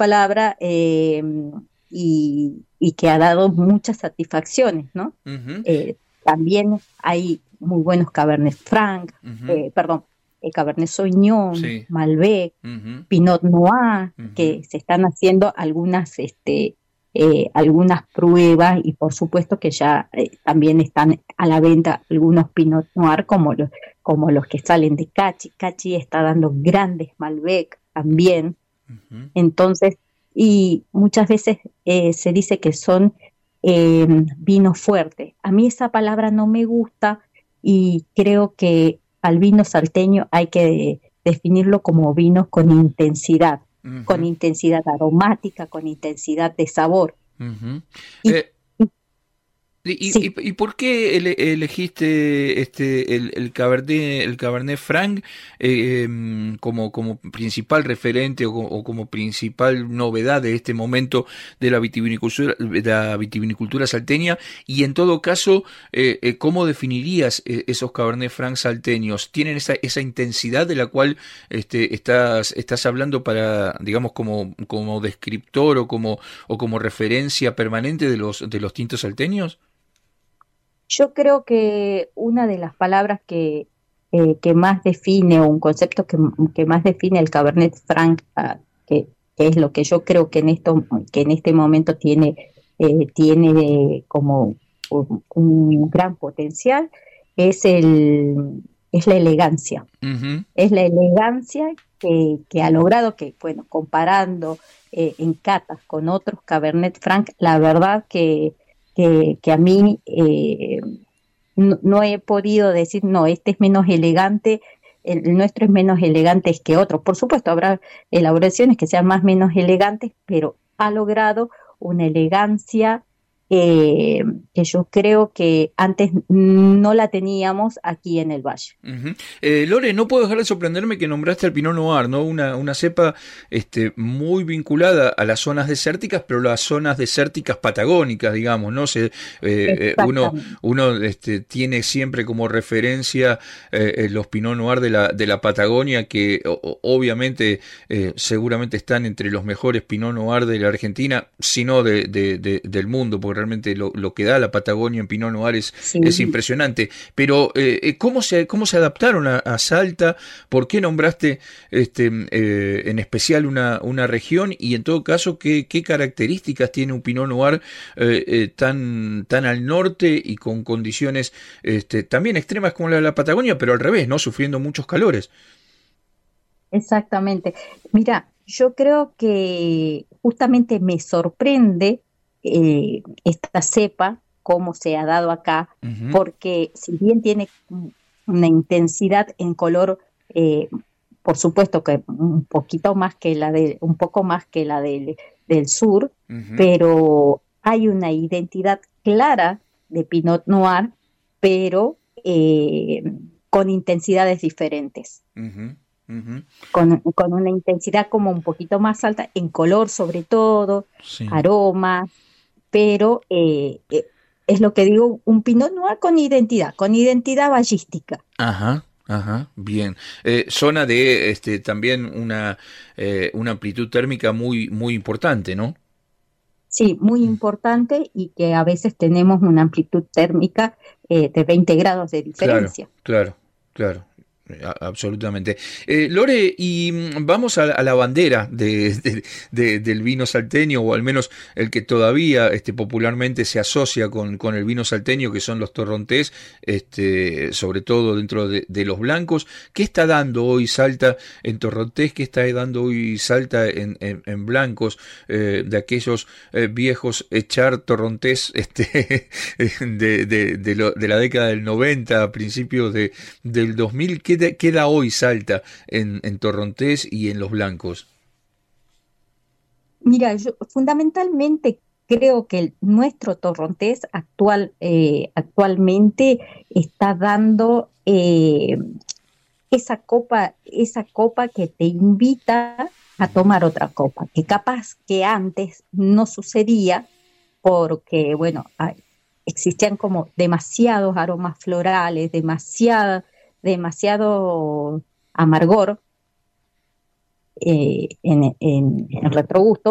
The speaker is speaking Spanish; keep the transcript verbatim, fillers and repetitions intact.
palabra eh, y, y que ha dado muchas satisfacciones, ¿no? Ujú, Eh, También hay muy buenos Cabernet Franc, ujú, eh, perdón, eh, Cabernet Sauvignon, sí, Malbec, ujú, Pinot Noir, ujú, que se están haciendo algunas, este, eh, algunas pruebas y por supuesto que ya eh, también están a la venta algunos Pinot Noir como los, como los que salen de Cachi. Cachi está dando grandes Malbec también, ujú. entonces, y muchas veces eh, se dice que son eh, vinos fuertes. A mí esa palabra no me gusta y creo que al vino salteño hay que definirlo como vinos con intensidad, con Ujú, intensidad aromática, con intensidad de sabor. ujú. Y, Eh, y ¿Y, sí, y, y por qué ele- elegiste este el, el Cabernet el Cabernet Franc eh, em, como, como principal referente o, co- o como principal novedad de este momento de la vitivinicultura, de la vitivinicultura salteña? Y en todo caso, eh, eh, ¿cómo definirías eh, esos Cabernet Franc salteños? ¿Tienen esa, esa intensidad de la cual este, estás, estás hablando para, digamos, como, como descriptor o como, o como referencia permanente de los, de los tintos salteños? yo creo que una de las palabras que, eh, que más define, o un concepto que, que más define el Cabernet Franc, ah, que, que es lo que yo creo que en esto, que en este momento tiene, eh, tiene como un, un gran potencial, es el, es la elegancia. Ujú, Es la elegancia que, que ha logrado que, bueno, comparando eh, en catas con otros Cabernet Franc, la verdad que, que, que a mí eh, no, no he podido decir, no, este es menos elegante, el, el nuestro es menos elegante que otros. Por supuesto, habrá elaboraciones que sean más menos elegantes, pero ha logrado una elegancia eh, que yo creo que antes no la teníamos aquí en el Valle. ujú. Eh, Lore, no puedo dejar de sorprenderme que nombraste el Pinot Noir, ¿no? Una, una cepa este, muy vinculada a las zonas desérticas, pero las zonas desérticas patagónicas, digamos, ¿no? Se, eh, eh, uno Exactamente. uno este, tiene siempre como referencia eh, eh, los Pinot Noir de la, de la Patagonia, que o- o- obviamente eh, seguramente están entre los mejores Pinot Noir de la Argentina, si no de, de- de- del mundo, porque realmente lo, lo que da la Patagonia en Pinot Noir es, Sí, es impresionante. Pero, eh, eh, ¿cómo se, cómo se adaptaron a, a Salta? ¿Por qué nombraste este, eh, en especial una, una región? Y en todo caso, ¿qué, qué características tiene un Pinot Noir eh, eh, tan, tan al norte y con condiciones este, también extremas como la de la Patagonia, pero al revés, ¿no? Sufriendo muchos calores. exactamente. Mira, yo creo que justamente me sorprende eh, esta cepa, cómo se ha dado acá, Ujú, porque si bien tiene un- una intensidad en color, eh, por supuesto que un poquito más que la de, un poco más que la del, del sur, ujú, pero hay una identidad clara de Pinot Noir, pero eh, con intensidades diferentes ujú, ujú. con, con una intensidad como un poquito más alta, en color sobre todo, Sí. aroma, pero eh, eh, es lo que digo, un Pinot Noir con identidad, con identidad ballística. Ajá, ajá, bien. Eh, zona de este también una, eh, una amplitud térmica muy, muy importante, ¿no? Sí, muy importante y que a veces tenemos una amplitud térmica eh, de veinte grados de Claro, diferencia. claro, claro. A- Absolutamente. Eh, Lore, y mm, vamos a, a la bandera de, de- de- del vino salteño, o al menos el que todavía este, popularmente se asocia con, con el vino salteño, que son los torrontés, este, sobre todo dentro de, de los blancos. ¿Qué está dando hoy Salta en torrontés? ¿Qué está dando hoy Salta en, en- en blancos? Eh, de aquellos eh, viejos echar torrontés este, de, de, de, lo- de la década del noventa, a principios de del dos mil, ¿qué da, qué da hoy Salta en, en Torrontés y en Los Blancos? Mira, yo fundamentalmente creo que el- nuestro torrontés actual, eh, actualmente está dando eh, esa copa, esa copa que te invita a tomar otra copa, que capaz que antes no sucedía porque, bueno, hay- existían como demasiados aromas florales, demasiada, demasiado amargor eh, en, en, en retrogusto.